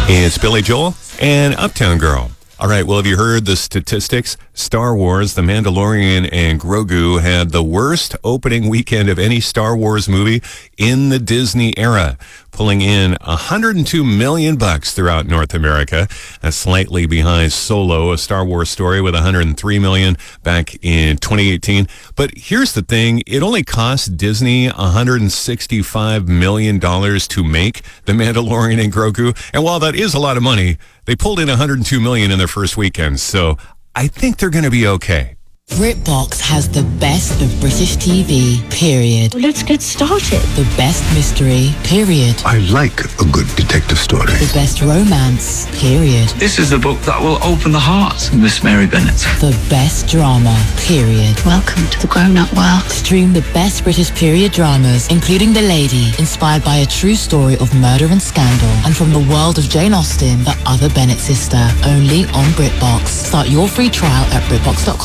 It's Billy Joel and Uptown Girl. All right, well, have you heard the statistics? Star Wars, The Mandalorian, and Grogu had the worst opening weekend of any Star Wars movie in the Disney era, pulling in $102 million throughout North America. That's slightly behind Solo, a Star Wars story, with $103 million back in 2018. But here's the thing. It only cost Disney $165 million to make The Mandalorian and Grogu. And while that is a lot of money, they pulled in $102 million in their first weekend. So I think they're going to be okay. BritBox has the best of British TV, period. Let's get started. The best mystery, period. I like a good detective story. The best romance, period. This is the book that will open the heart of Miss Mary Bennet. The best drama, period. Welcome to the grown-up world. Stream the best British period dramas, including The Lady, inspired by a true story of murder and scandal, and from the world of Jane Austen, the other Bennet sister, only on BritBox. Start your free trial at BritBox.com.